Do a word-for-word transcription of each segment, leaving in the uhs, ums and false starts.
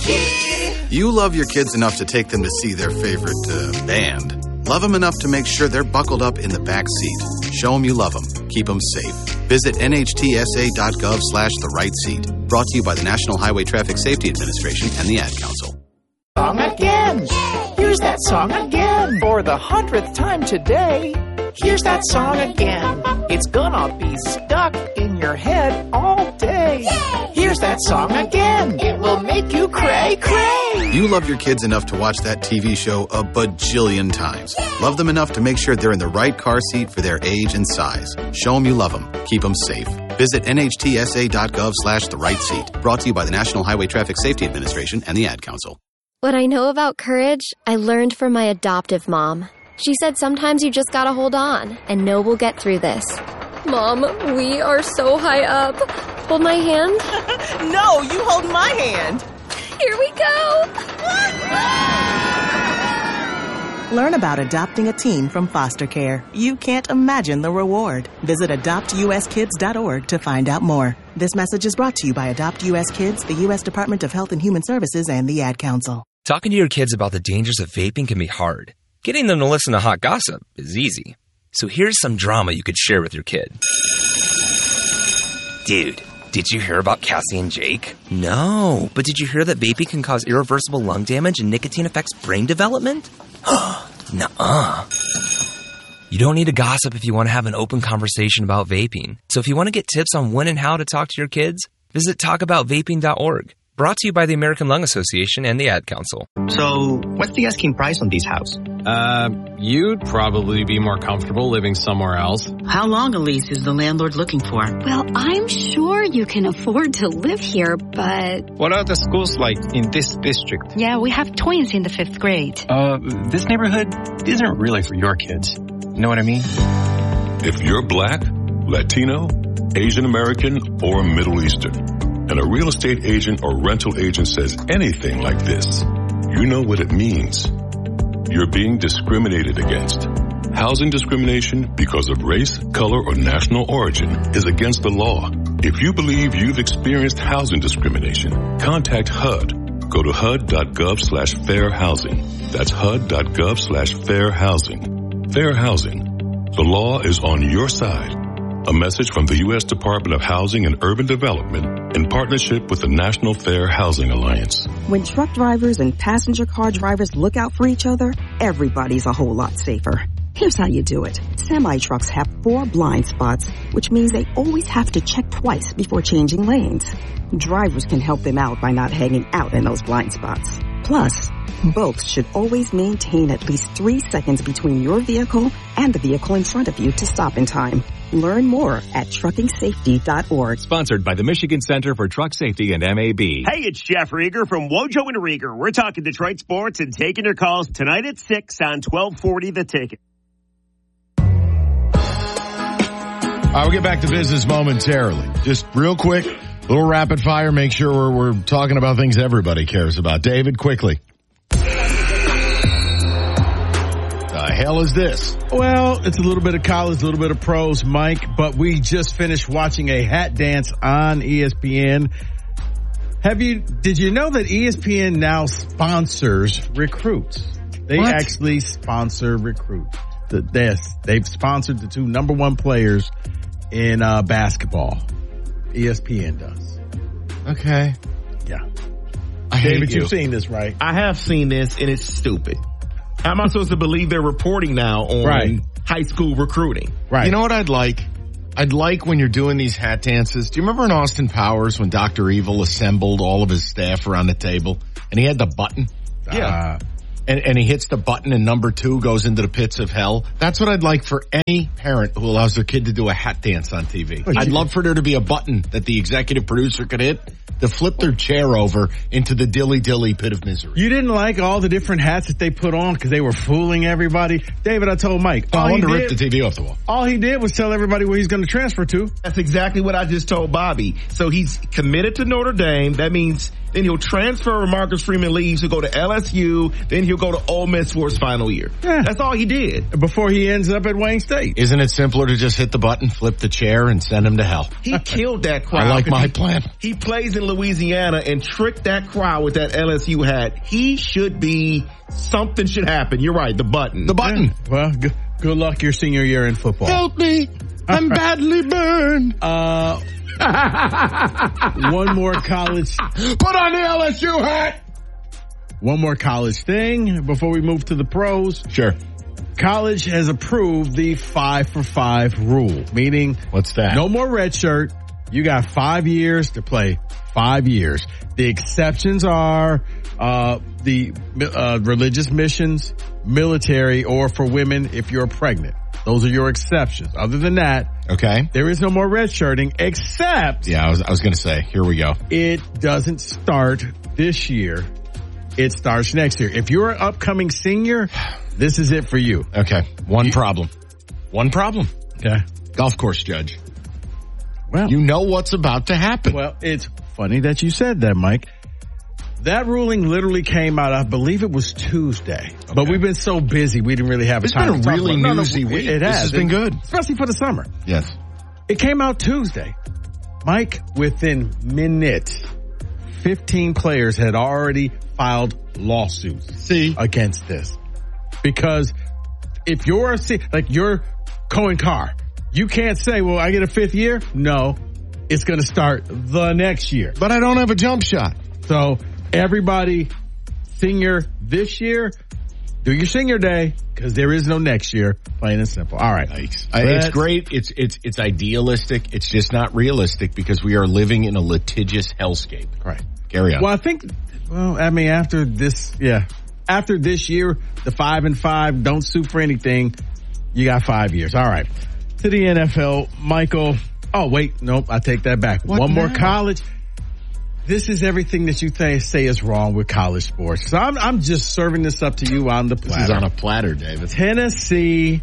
You love your kids enough to take them to see their favorite uh, band. Love them enough to make sure they're buckled up in the back seat. Show them you love them. Keep them safe. Visit nhtsa.gov slash the right seat. Brought to you by the National Highway Traffic Safety Administration and the Ad Council. Song again. Here's that song again. For the hundredth time today. Here's that song again. It's gonna be stuck in your head all day. Here's that song again. It will make you cray cray. You love your kids enough to watch that T V show a bajillion times. Love them enough to make sure they're in the right car seat for their age and size. Show them you love them. Keep them safe. Visit nhtsa.gov slash the right seat. Brought to you by the National Highway Traffic Safety Administration and the Ad Council. What I know about courage, I learned from my adoptive mom. She said sometimes you just gotta hold on and know we'll get through this. Mom, we are so high up. Hold my hand. No, you hold my hand. Here we go. Learn about adopting a teen from foster care. You can't imagine the reward. Visit adopt u s kids dot org to find out more. This message is brought to you by Adopt U S Kids, the U S Department of Health and Human Services, and the Ad Council. Talking to your kids about the dangers of vaping can be hard. Getting them to listen to hot gossip is easy. So here's some drama you could share with your kid. Dude, did you hear about Cassie and Jake? No, but did you hear that vaping can cause irreversible lung damage and nicotine affects brain development? Nuh-uh. You don't need to gossip if you want to have an open conversation about vaping. So if you want to get tips on when and how to talk to your kids, visit talk about vaping dot org. Brought to you by the American Lung Association and the Ad Council. So, what's the asking price on these houses? Uh, you'd probably be more comfortable living somewhere else. How long a lease is the landlord looking for? Well, I'm sure you can afford to live here, but... What are the schools like in this district? Yeah, we have twins in the fifth grade. Uh, this neighborhood isn't really for your kids. You know what I mean? If you're Black, Latino, Asian American, or Middle Eastern, and a real estate agent or rental agent says anything like this, you know what it means. You're being discriminated against. Housing discrimination because of race, color, or national origin is against the law. If you believe you've experienced housing discrimination, contact H U D. Go to H U D dot gov slash fair housing. That's H U D dot gov slash fair housing. Fair housing. The law is on your side. A message from the U S Department of Housing and Urban Development in partnership with the National Fair Housing Alliance. When truck drivers and passenger car drivers look out for each other, everybody's a whole lot safer. Here's how you do it. Semi-trucks have four blind spots, which means they always have to check twice before changing lanes. Drivers can help them out by not hanging out in those blind spots. Plus, both should always maintain at least three seconds between your vehicle and the vehicle in front of you to stop in time. Learn more at trucking safety dot org. Sponsored by the Michigan Center for Truck Safety and M A B. Hey, it's Jeff Rieger from Wojo and Rieger. We're talking Detroit sports and taking your calls tonight at six on twelve forty The Ticket. All right, we'll get back to business momentarily. Just real quick, little rapid fire. Make sure we're, we're talking about things everybody cares about. David, quickly. The hell is this? Well, it's a little bit of college, a little bit of pros, Mike, but we just finished watching a hat dance on E S P N. Have you, did you know that E S P N now sponsors recruits? They what? actually sponsor recruits. The, they, they've sponsored the two number one players in uh, basketball. E S P N does. Okay. Yeah. I David, hate you. you've seen this, right? I have seen this, and it's stupid. How am I supposed to believe they're reporting now on right. high school recruiting? Right. You know what I'd like? I'd like when you're doing these hat dances. Do you remember in Austin Powers when Doctor Evil assembled all of his staff around the table and he had the button? Yeah. Uh, and, and he hits the button and number two goes into the pits of hell. That's what I'd like for any parent who allows their kid to do a hat dance on T V. I'd love for there to be a button that the executive producer could hit to flip their chair over into the dilly dilly pit of misery. You didn't like all the different hats that they put on because they were fooling everybody. David, I told Mike. Oh, all I wanted he to did, rip the T V off the wall. All he did was tell everybody where he's going to transfer to. That's exactly what I just told Bobby. So he's committed to Notre Dame. That means Then he'll transfer when Marcus Freeman leaves. He'll go to L S U. Then he'll go to Ole Miss for his final year. Yeah. That's all he did. Before he ends up at Wayne State. Isn't it simpler to just hit the button, flip the chair, and send him to hell? He killed that crowd. I like my he, plan. He plays in Louisiana and tricked that crowd with that L S U hat. He should be, something should happen. You're right, the button. The button. Yeah. Well, good, good luck your senior year in football. Help me. I'm badly burned. Uh, one more college. Put on the L S U hat. One more college thing before we move to the pros. Sure. College has approved the five for five rule, meaning what's that? No more red shirt. You got five years to play. Five years. The exceptions are uh the uh religious missions, military, or for women if you're pregnant. Those are your exceptions. Other than that, okay, there is no more redshirting except. Yeah, I was I was going to say. Here we go. It doesn't start this year. It starts next year. If you're an upcoming senior, this is it for you. Okay. One you, problem. One problem. Okay. Golf course judge. Well, you know what's about to happen. Well, it's funny that you said that, Mike. That ruling literally came out, I believe it was Tuesday. Okay. But we've been so busy, we didn't really have it's time been to a really talk about newsy no, no, week. It, it has. This has been good. Especially for the summer. Yes. It came out Tuesday. Mike, within minutes, fifteen players had already filed lawsuits See? against this. Because if you're a, like you're Cohen Carr, you can't say, well, I get a fifth year. No, it's going to start the next year. But I don't have a jump shot. So everybody, senior this year, do your senior day because there is no next year. Plain and simple. All right. Nice. Uh, it's great. It's, it's, it's idealistic. It's just not realistic because we are living in a litigious hellscape. Right. Carry on. Well, I think, well, I mean, after this, yeah, after this year, the five and five, don't sue for anything. You got five years. All right. To the N F L, Michael. Oh, wait. Nope. I take that back. What One now? more college. This is everything that you th- say is wrong with college sports. So I'm, I'm just serving this up to you on the platter. This is on a platter, David. Tennessee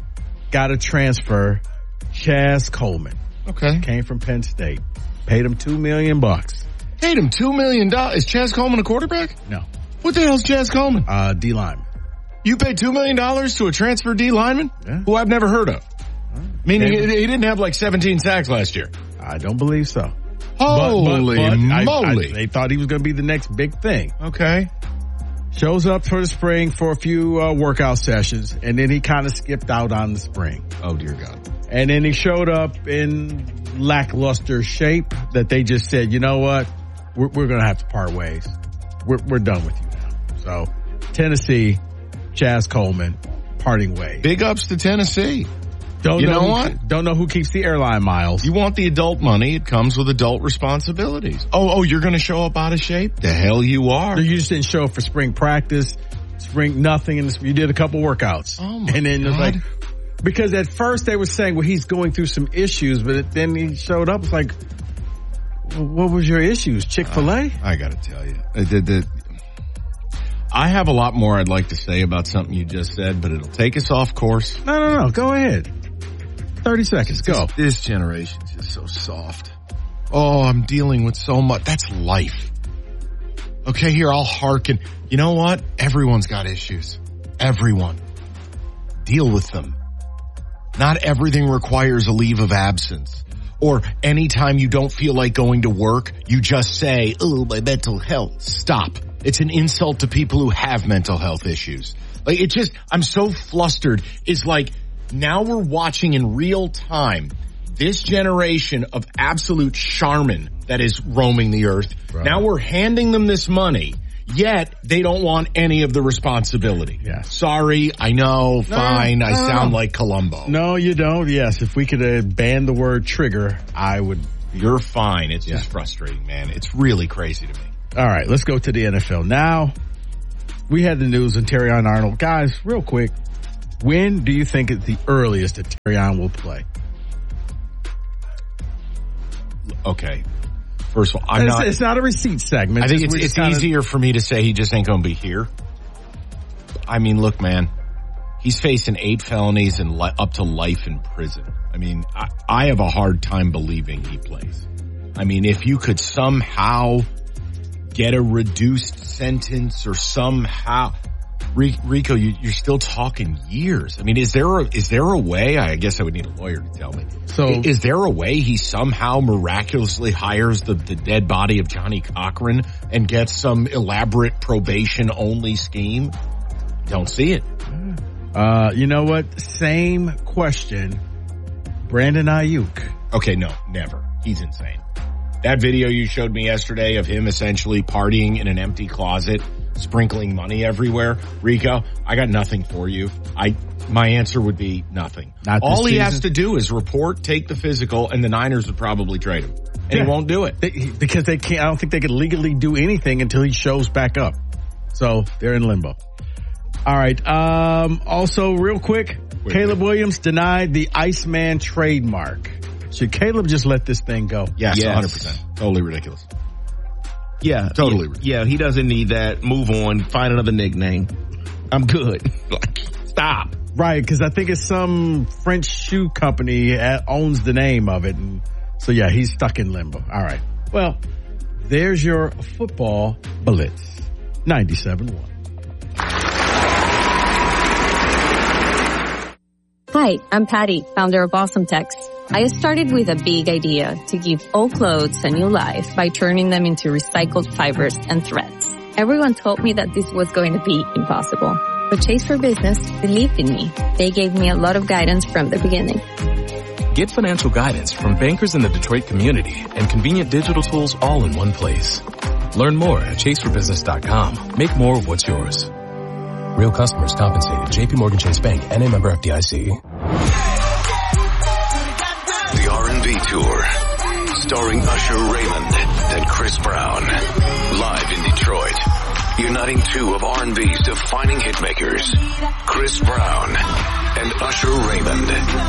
got a transfer. Chaz Coleman. Okay. Came from Penn State. Paid him two million bucks. Paid him two million dollars. Is Chaz Coleman a quarterback? No. What the hell's Chaz Coleman? Uh, D lineman. You paid two million dollars to a transfer D lineman? Yeah. Who I've never heard of. Meaning he, he didn't have like seventeen sacks last year. I don't believe so. Holy but, but, but moly. I, I, they thought he was going to be the next big thing. Okay. Shows up for the spring for a few uh, workout sessions, and then he kind of skipped out on the spring. Oh, dear God. And then he showed up in lackluster shape that they just said, you know what? We're, we're going to have to part ways. We're, we're done with you now. So, Tennessee, Chaz Coleman, parting ways. Big ups to Tennessee. Don't you know, know who, what? Don't know who keeps the airline miles. You want the adult money. It comes with adult responsibilities. Oh, oh, you're going to show up out of shape? The hell you are. No, you just didn't show up for spring practice, spring nothing, and you did a couple workouts. Oh, my And then God. it was like, because at first they were saying, well, he's going through some issues, but then he showed up. It's like, well, what was your issues? Chick-fil-A? Uh, I got to tell you. Uh, the, the, I have a lot more I'd like to say about something you just said, but it'll take us off course. No, no, no. Go ahead. thirty seconds. Go. This, this generation's just so soft. Oh, I'm dealing with so much. That's life. Okay, here, I'll hearken. You know what? Everyone's got issues. Everyone. Deal with them. Not everything requires a leave of absence. Or anytime you don't feel like going to work, you just say, oh, my mental health. Stop. It's an insult to people who have mental health issues. Like, it just, I'm so flustered. It's like, now we're watching in real time this generation of absolute Charmin that is roaming the earth. Right. Now we're handing them this money, yet they don't want any of the responsibility. Yeah. Sorry, I know, fine, no, I no, sound no. like Columbo. No, you don't. Yes, if we could uh, ban the word trigger, I would. You're fine. It's yeah. just frustrating, man. It's really crazy to me. All right, let's go to the N F L now. We had the news on Terrion Arnold. Guys, real quick, when do you think is the earliest that Terrion will play? Okay. First of all, I'm it's, not. It's not a receipt segment. I think it's, it's, it's kinda, easier for me to say he just ain't going to be here. I mean, look, man, he's facing eight felonies and li- up to life in prison. I mean, I, I have a hard time believing he plays. I mean, if you could somehow get a reduced sentence or somehow. Rico, you, you're still talking years. I mean, is there a, is there a way? I guess I would need a lawyer to tell me. So, is there a way he somehow miraculously hires the, the dead body of Johnny Cochran and gets some elaborate probation only scheme? Don't see it. Uh, you know what? Same question. Brandon Ayuk. Okay, no, never. He's insane. That video you showed me yesterday of him essentially partying in an empty closet, sprinkling money everywhere. Rico, I got nothing for you. I, my answer would be nothing. Not All he season. has to do is report, take the physical, and the Niners would probably trade him. And yeah. he won't do it. They, because they can't, I don't think they could legally do anything until he shows back up. So they're in limbo. All right. Um, also real quick, Wait, Caleb wait. Williams denied the Iceman trademark. Should Caleb just let this thing go? Yes, yes. one hundred percent. Totally ridiculous. Yeah. Totally yeah, ridiculous. Yeah, he doesn't need that. Move on. Find another nickname. I'm good. Like, stop. Right, because I think it's some French shoe company that owns the name of it. And so, yeah, he's stuck in limbo. All right. Well, there's your football blitz. ninety-seven point one. Hi, I'm Patty, founder of Awesome Text. I started with a big idea to give all clothes a new life by turning them into recycled fibers and threads. Everyone told me that this was going to be impossible. But Chase for Business believed in me. They gave me a lot of guidance from the beginning. Get financial guidance from bankers in the Detroit community and convenient digital tools all in one place. Learn more at chase for business dot com. Make more of what's yours. Real customers compensated. J P Morgan Chase Bank, N A member F D I C. The R and B Tour, starring Usher Raymond and Chris Brown. Live in Detroit, uniting two of R and B's defining hitmakers, Chris Brown and Usher Raymond.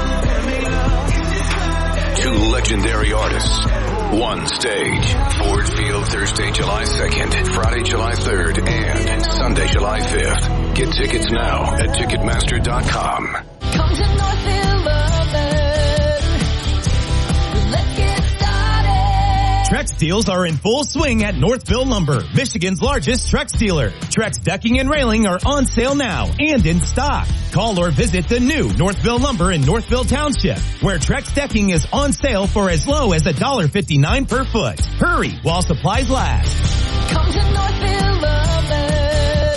Two legendary artists, one stage, Ford Field, Thursday, July second, Friday, July third, and Sunday, July fifth. Get tickets now at Ticketmaster dot com. Come to Northfield Lovin'. Let's get started. Trex deals are in full swing at Northville Lumber, Michigan's largest Trex dealer. Trex decking and railing are on sale now and in stock. Call or visit the new Northville Lumber in Northville Township, where Trex decking is on sale for as low as one dollar fifty-nine per foot. Hurry while supplies last. Come to Northville Lovin'.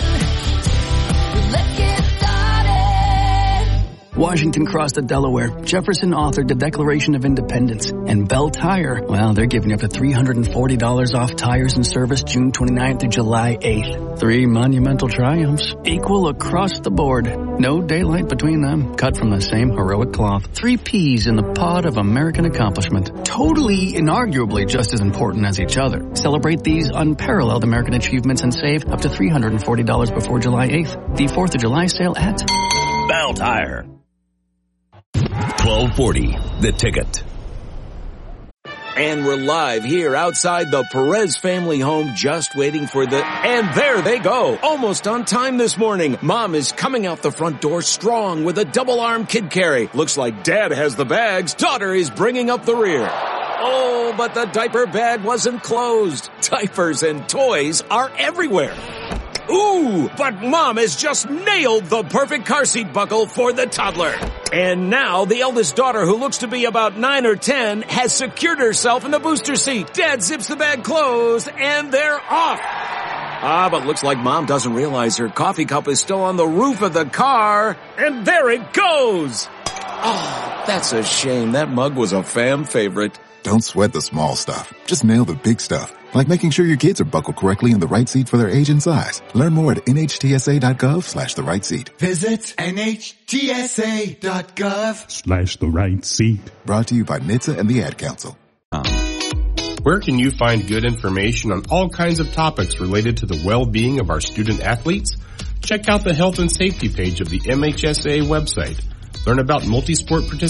Let's get started. Washington crossed the Delaware. Jefferson authored the Declaration of Independence. And Bell Tire, well, they're giving up to three hundred forty dollars off tires and service June twenty-ninth through July eighth. Three monumental triumphs, equal across the board. No daylight between them, cut from the same heroic cloth. Three peas in the pod of American accomplishment. Totally, inarguably just as important as each other. Celebrate these unparalleled American achievements and save up to three hundred forty dollars before July eighth. The fourth of July sale at Bell Tire. twelve forty, The Ticket. And we're live here outside the Perez family home, just waiting for the, and there they go, almost on time this morning. Mom is coming out the front door strong with a double arm kid carry. Looks like dad has the bags. Daughter is bringing up the rear. Oh, but the diaper bag wasn't closed. Diapers and toys are everywhere. Ooh, but Mom has just nailed the perfect car seat buckle for the toddler. And now the eldest daughter, who looks to be about nine or ten, has secured herself in the booster seat. Dad zips the bag closed, and they're off. Ah, but looks like Mom doesn't realize her coffee cup is still on the roof of the car. And there it goes. Oh, that's a shame. That mug was a fam favorite. Don't sweat the small stuff. Just nail the big stuff. Like making sure your kids are buckled correctly in the right seat for their age and size. Learn more at N H T S A dot gov slash the right seat. Visit N H T S A dot gov slash the right seat. Brought to you by N H T S A and the Ad Council. Where can you find good information on all kinds of topics related to the well-being of our student athletes? Check out the health and safety page of the M H S A website. Learn about multi-sport participation